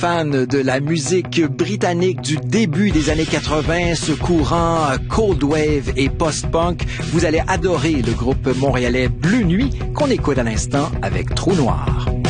Fan de la musique britannique du début des années 80, ce courant cold wave et post-punk, vous allez adorer le groupe montréalais Bleu Nuit qu'on écoute à l'instant avec Trou Noir.